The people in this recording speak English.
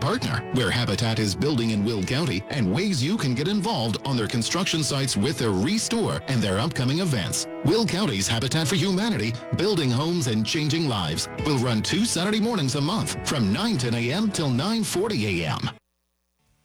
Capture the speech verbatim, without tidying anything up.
partner, where Habitat is building in Will County, and ways you can get involved on their construction sites with their Restore and their upcoming events. Will County's Habitat for Humanity, building homes and changing lives, will run two Saturday mornings a month from nine ten a m till nine forty a m